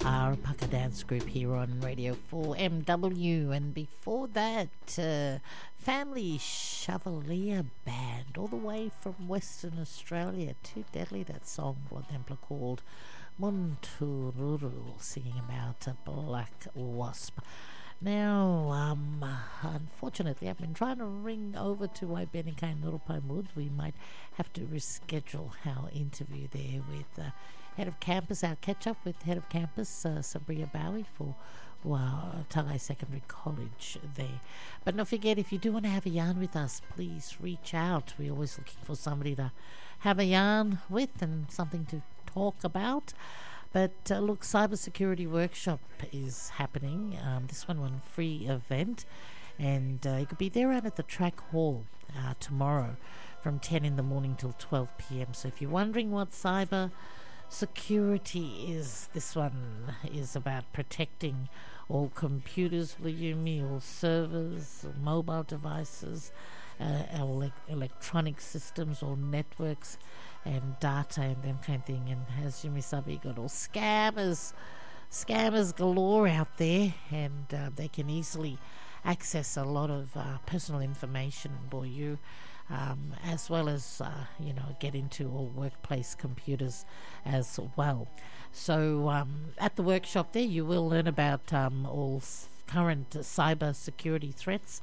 our Pucker Dance Group here on Radio 4MW. And before that, Family Chevalier Band, all the way from Western Australia. Too deadly, that song, Blood Templar, called Muntururu, singing about a black wasp. Now, unfortunately, I've been trying to ring over to Waibenike and Little Pine Woods. We might have to reschedule our interview there with Head of Campus, our catch-up with Head of Campus, Sabria Bowie, for Tagai Secondary College there. But don't forget, if you do want to have a yarn with us, please reach out. We're always looking for somebody to have a yarn with and something to talk about. But look, Cybersecurity Workshop is happening. This one free event, and you could be there out at the Track Hall tomorrow from 10 in the morning till 12 p.m. So if you're wondering what cyber security is, this one is about protecting all computers, all servers, mobile devices, our electronic systems, all networks and data and them kind of thing. And as Jimmy Sabi got all scammers galore out there, and they can easily access a lot of personal information for you, as well as get into all workplace computers as well. So at the workshop there, you will learn about all current cyber security threats.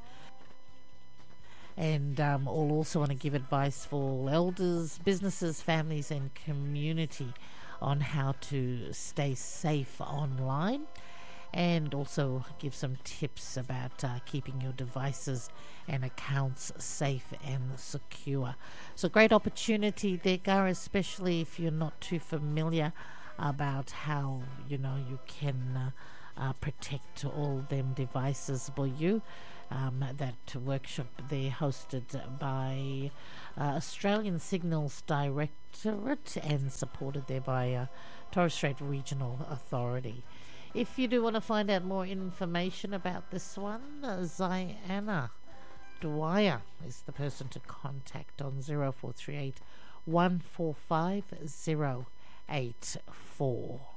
And I'll also want to give advice for elders, businesses, families and community on how to stay safe online, and also give some tips about keeping your devices and accounts safe and secure. So great opportunity there, Gar, especially if you're not too familiar about how you can protect all them devices for you. That workshop there, hosted by Australian Signals Directorate and supported there by Torres Strait Regional Authority. If you do want to find out more information about this one, Ziana Dwyer is the person to contact on 0438 145 084.